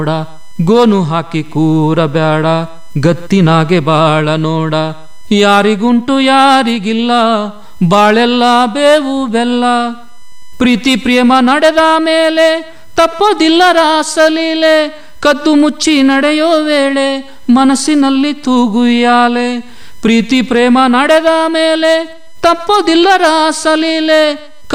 ಗೋನು ಹಾಕಿ ಕೂರಬೇಡ, ಗತ್ತಿನಾಗೆ ಬಾಳ ನೋಡ. ಯಾರಿಗುಂಟು ಯಾರಿಗಿಲ್ಲ, ಬಾಳೆಲ್ಲ ಬೇವು ಬೆಲ್ಲ. ಪ್ರೀತಿ ಪ್ರೇಮ ನಡೆದ ಮೇಲೆ ತಪ್ಪೋದಿಲ್ಲ ರಾಸಲೀಲೆ. ಕದ್ದು ಮುಚ್ಚಿ ನಡೆಯೋ ವೇಳೆ ಮನಸ್ಸಿನಲ್ಲಿ ತೂಗುಯ್ಯಾಲೆ. ಪ್ರೀತಿ ಪ್ರೇಮ ನಡೆದ ಮೇಲೆ ತಪ್ಪೋದಿಲ್ಲ ರಾಸಲೀಲೆ.